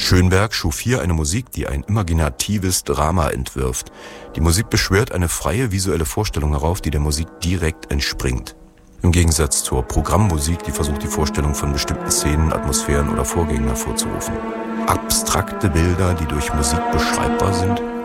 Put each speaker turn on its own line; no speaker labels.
Schönberg schuf hier eine Musik, die ein imaginatives Drama entwirft. Die Musik beschwört eine freie visuelle Vorstellung herauf, die der Musik direkt entspringt. Im Gegensatz zur Programmmusik, die versucht, die Vorstellung von bestimmten Szenen, Atmosphären oder Vorgängen hervorzurufen. Abstrakte Bilder, die durch Musik beschreibbar sind,